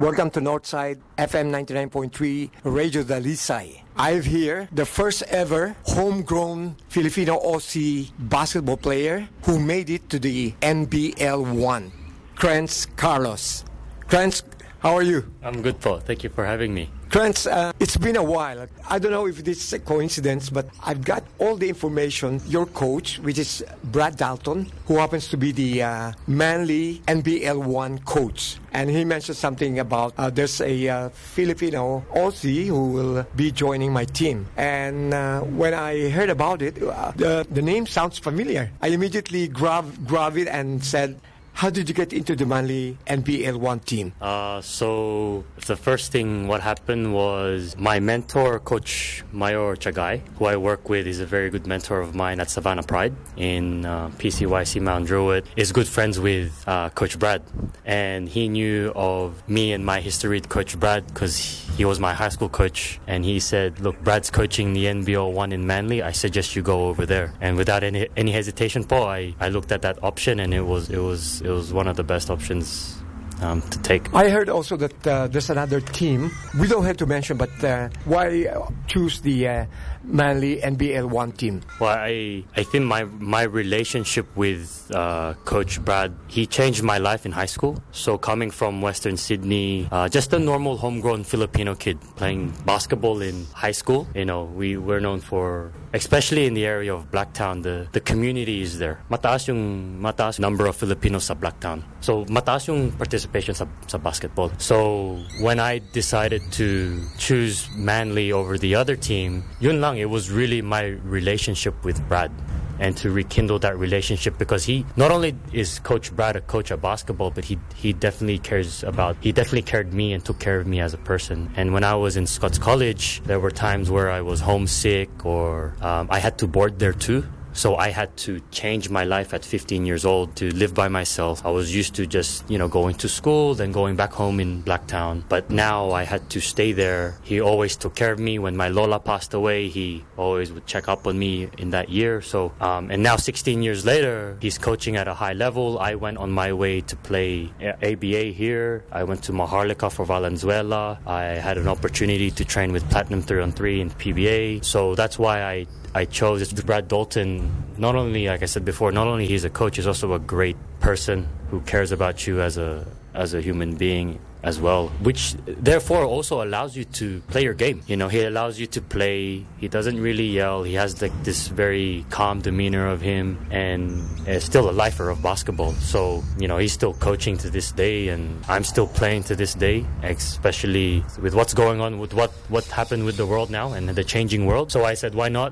Welcome to Northside FM 99.3 Radio Dalisay. I have here the first ever homegrown Filipino Aussie basketball player who made it to the NBL 1, Krentz Carlos. Krentz, how are you? I'm good, Paul. Thank you for having me. Krentz, it's been a while. I don't know if this is a coincidence, but I've got all the information. Your coach, which is Brad Dalton, who happens to be the Manly NBL 1 coach. And he mentioned something about there's a Filipino Aussie who will be joining my team. And when I heard about it, the name sounds familiar. I immediately grabbed it and said, how did you get into the Manly NBL 1 team? So the first thing what happened was my mentor, Coach Mayor Chagay, who I work with, is a very good mentor of mine at Savannah Pride in PCYC Mount Druitt, is good friends with Coach Brad. And he knew of me and my history with Coach Brad because he was my high school coach. And he said, look, Brad's coaching the NBL 1 in Manly. I suggest you go over there. And without any hesitation, Paul, I looked at that option, and it was one of the best options to take. I heard also that there's another team. We don't have to mention, but why choose the Manly NBL 1 team? Well, I think my relationship with Coach Brad, he changed my life in high school. So coming from Western Sydney, just a normal homegrown Filipino kid playing basketball in high school. You know, we were known for, especially in the area of Blacktown, the community is there. Mataas number of Filipinos sa Blacktown. So mataas yung participation sa basketball. So when I decided to choose Manly over the other team, yun lang, it was really my relationship with Brad. And to rekindle that relationship, because he not only is Coach Brad a coach of basketball, but he definitely cared me and took care of me as a person. And when I was in Scots College, there were times where I was homesick or I had to board there too. So I had to change my life at 15 years old to live by myself. I was used to just, going to school, then going back home in Blacktown. But now I had to stay there. He always took care of me. When my Lola passed away, he always would check up on me in that year. So, and now 16 years later, he's coaching at a high level. I went on my way to play ABA here. I went to Maharlika for Valenzuela. I had an opportunity to train with Platinum 3-on-3 in PBA. So that's why I chose Brad Dalton. Not only, like I said before, not only he's a coach, he's also a great person who cares about you as a human being as well, which therefore also allows you to play your game. He allows you to play. He doesn't really yell. He has like this very calm demeanor of him, and is still a lifer of basketball. So, he's still coaching to this day, and I'm still playing to this day, especially with what's going on with what happened with the world now and the changing world. So I said, why not